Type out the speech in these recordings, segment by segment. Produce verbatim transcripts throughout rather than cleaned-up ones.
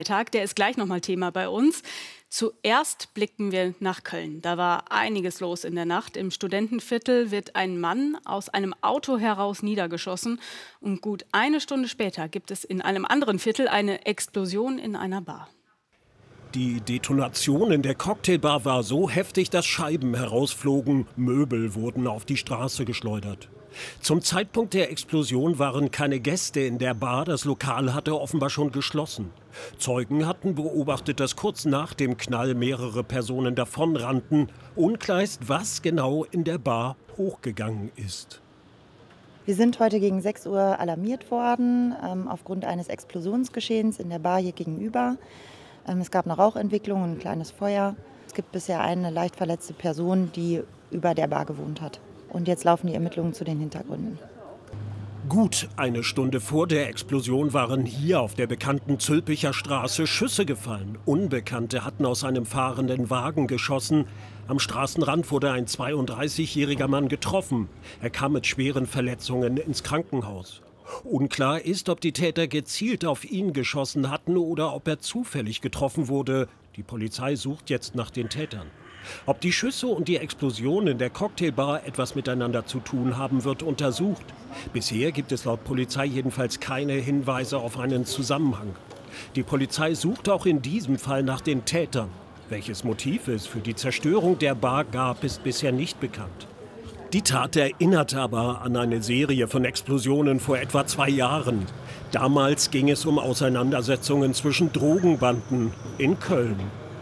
Tag, der ist gleich noch mal Thema bei uns. Zuerst blicken wir nach Köln. Da war einiges los in der Nacht. Im Studentenviertel wird ein Mann aus einem Auto heraus niedergeschossen. Und gut eine Stunde später gibt es in einem anderen Viertel eine Explosion in einer Bar. Die Detonation in der Cocktailbar war so heftig, dass Scheiben herausflogen, Möbel wurden auf die Straße geschleudert. Zum Zeitpunkt der Explosion waren keine Gäste in der Bar, das Lokal hatte offenbar schon geschlossen. Zeugen hatten beobachtet, dass kurz nach dem Knall mehrere Personen davonrannten. Unklar ist, was genau in der Bar hochgegangen ist. Wir sind heute gegen sechs Uhr alarmiert worden, ähm, aufgrund eines Explosionsgeschehens in der Bar hier gegenüber. Ähm, es gab eine Rauchentwicklung und ein kleines Feuer. Es gibt bisher eine leicht verletzte Person, die über der Bar gewohnt hat. Und jetzt laufen die Ermittlungen zu den Hintergründen. Gut eine Stunde vor der Explosion waren hier auf der bekannten Zülpicher Straße Schüsse gefallen. Unbekannte hatten aus einem fahrenden Wagen geschossen. Am Straßenrand wurde ein zweiunddreißigjähriger Mann getroffen. Er kam mit schweren Verletzungen ins Krankenhaus. Unklar ist, ob die Täter gezielt auf ihn geschossen hatten oder ob er zufällig getroffen wurde. Die Polizei sucht jetzt nach den Tätern. Ob die Schüsse und die Explosion in der Cocktailbar etwas miteinander zu tun haben, wird untersucht. Bisher gibt es laut Polizei jedenfalls keine Hinweise auf einen Zusammenhang. Die Polizei sucht auch in diesem Fall nach den Tätern. Welches Motiv es für die Zerstörung der Bar gab, ist bisher nicht bekannt. Die Tat erinnerte aber an eine Serie von Explosionen vor etwa zwei Jahren. Damals ging es um Auseinandersetzungen zwischen Drogenbanden in Köln.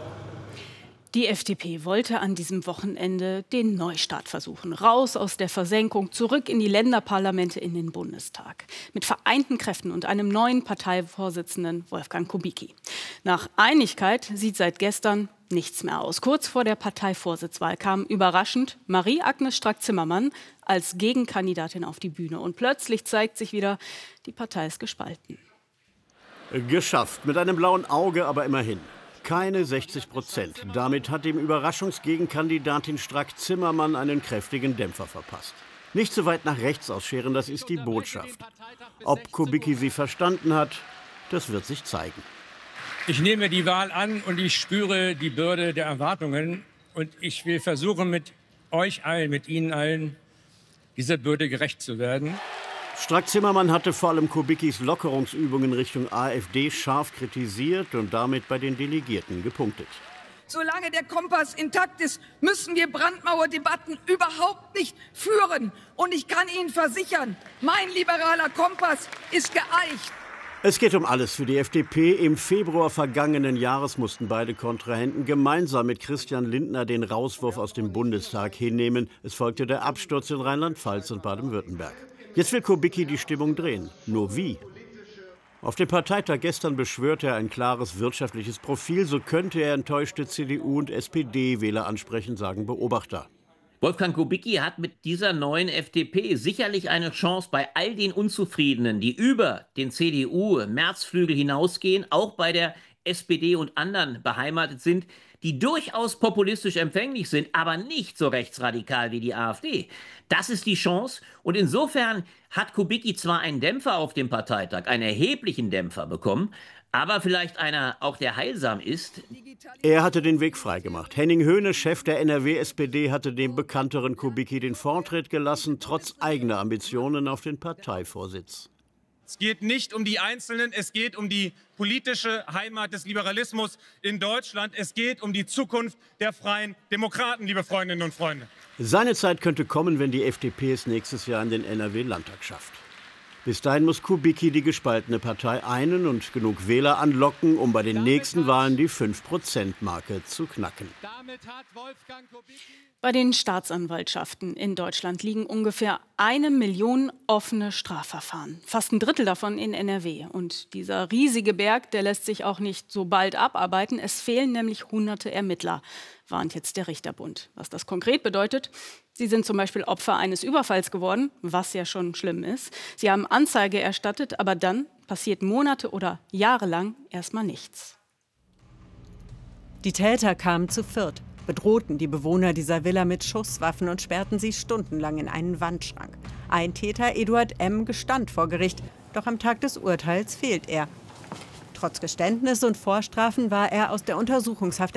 Die F D P wollte an diesem Wochenende den Neustart versuchen. Raus aus der Versenkung, zurück in die Länderparlamente, in den Bundestag. Mit vereinten Kräften und einem neuen Parteivorsitzenden, Wolfgang Kubicki. Nach Einigkeit sieht seit gestern nichts mehr aus. Kurz vor der Parteivorsitzwahl kam überraschend Marie-Agnes Strack-Zimmermann als Gegenkandidatin auf die Bühne. Und plötzlich zeigt sich wieder, die Partei ist gespalten. Geschafft, mit einem blauen Auge, aber immerhin. Keine sechzig Prozent. Damit hat dem Überraschungsgegenkandidatin Strack-Zimmermann einen kräftigen Dämpfer verpasst. Nicht so weit nach rechts ausscheren, das ist die Botschaft. Ob Kubicki sie verstanden hat, das wird sich zeigen. Ich nehme die Wahl an und ich spüre die Bürde der Erwartungen. Und ich will versuchen, mit euch allen, mit Ihnen allen, dieser Bürde gerecht zu werden. Strack-Zimmermann hatte vor allem Kubickis Lockerungsübungen Richtung AfD scharf kritisiert und damit bei den Delegierten gepunktet. Solange der Kompass intakt ist, müssen wir Brandmauerdebatten überhaupt nicht führen. Und ich kann Ihnen versichern, mein liberaler Kompass ist geeicht. Es geht um alles für die F D P. Im Februar vergangenen Jahres mussten beide Kontrahenten gemeinsam mit Christian Lindner den Rauswurf aus dem Bundestag hinnehmen. Es folgte der Absturz in Rheinland-Pfalz und Baden-Württemberg. Jetzt will Kubicki die Stimmung drehen. Nur wie? Auf dem Parteitag gestern beschwörte er ein klares wirtschaftliches Profil. So könnte er enttäuschte C D U- und S P D-Wähler ansprechen, sagen Beobachter. Wolfgang Kubicki hat mit dieser neuen F D P sicherlich eine Chance bei all den Unzufriedenen, die über den C D U-Märzflügel hinausgehen, auch bei der S P D und anderen beheimatet sind, die durchaus populistisch empfänglich sind, aber nicht so rechtsradikal wie die AfD. Das ist die Chance. Und insofern hat Kubicki zwar einen Dämpfer auf dem Parteitag, einen erheblichen Dämpfer bekommen, aber vielleicht einer auch, der heilsam ist. Er hatte den Weg freigemacht. Henning Höhne, Chef der N R W-S P D, hatte dem bekannteren Kubicki den Vortritt gelassen, trotz eigener Ambitionen auf den Parteivorsitz. Es geht nicht um die Einzelnen, es geht um die politische Heimat des Liberalismus in Deutschland. Es geht um die Zukunft der Freien Demokraten, liebe Freundinnen und Freunde. Seine Zeit könnte kommen, wenn die F D P es nächstes Jahr in den N R W-Landtag schafft. Bis dahin muss Kubicki die gespaltene Partei einen und genug Wähler anlocken, um bei den nächsten Wahlen die fünf Prozent Marke zu knacken. Bei den Staatsanwaltschaften in Deutschland liegen ungefähr eine Million offene Strafverfahren. Fast ein Drittel davon in N R W. Und dieser riesige Berg, der lässt sich auch nicht so bald abarbeiten. Es fehlen nämlich hunderte Ermittler, warnt jetzt der Richterbund. Was das konkret bedeutet: Sie sind zum Beispiel Opfer eines Überfalls geworden, was ja schon schlimm ist. Sie haben Anzeige erstattet, aber dann passiert monate- oder jahrelang erstmal nichts. Die Täter kamen zu viert, bedrohten die Bewohner dieser Villa mit Schusswaffen und sperrten sie stundenlang in einen Wandschrank. Ein Täter, Eduard M., gestand vor Gericht, doch am Tag des Urteils fehlt er. Trotz Geständnis und Vorstrafen war er aus der Untersuchungshaft